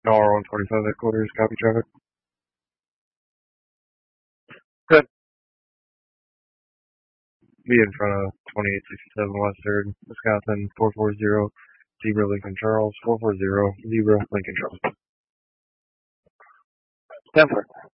R145 headquarters, copy traffic. Good. Be in front of 2867 West 3rd, Wisconsin, 440, Zebra Lincoln Charles, 440, Zebra Lincoln Charles. 10-4.